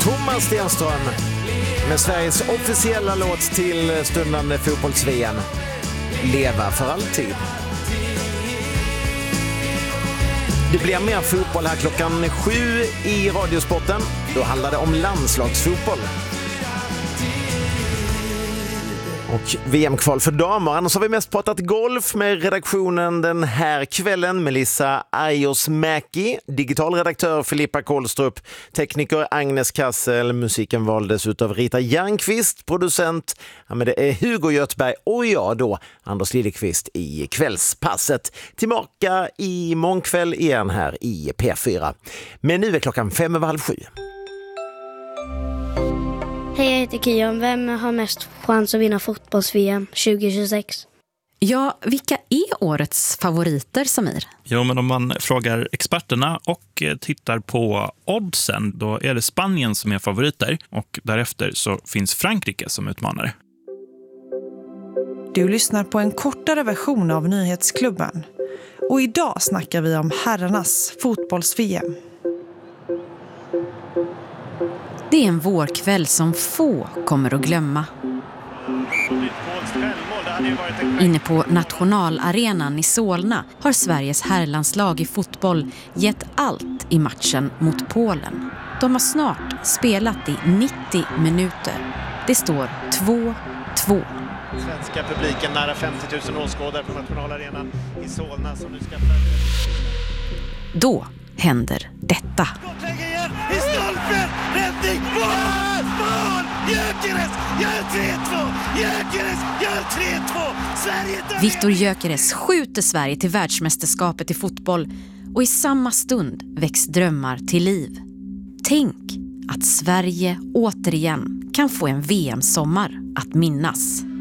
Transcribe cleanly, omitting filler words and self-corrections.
Thomas Stenström med Sveriges officiella låt till stundande fotbolls-VM. Leva för alltid. Det blir mer fotboll här klockan 7 i Radiosporten. Då handlar det om landslagsfotboll. Och VM-kval för damer. Annars har vi mest pratat golf med redaktionen den här kvällen. Melissa Ajosmäki, digital redaktör Filippa Kohlstrup, tekniker Agnes Kassel. Musiken valdes utav Rita Järnqvist, producent. Ja, men det är Hugo Göthberg och jag då, Anders Lillekvist i kvällspasset. Tillbaka i månkväll igen här i P4. Men nu är klockan 6:45. Hej, jag heter Kian. Vem har mest chans att vinna fotbolls-VM 2026? Ja, vilka är årets favoriter, Samir? Jo, men om man frågar experterna och tittar på oddsen, då är det Spanien som är favoriter och därefter så finns Frankrike som utmanare. Du lyssnar på en kortare version av Nyhetsklubben. Och idag snackar vi om herrarnas fotbolls-VM. Det är en vårkväll som få kommer att glömma. Inne på nationalarenan i Solna har Sveriges herrlandslag i fotboll gett allt i matchen mot Polen. De har snart spelat i 90 minuter. Det står 2-2. Svenska publiken nära 50 000 åskådare på nationalarenan i Solna som nu ska... Då händer detta. I stolpen, räddning, mål! Gyökeres gör 3-2! Gyökeres gör 3-2! Sverige... Viktor Gyökeres skjuter Sverige till världsmästerskapet i fotboll och i samma stund väcks drömmar till liv. Tänk att Sverige återigen kan få en VM-sommar att minnas.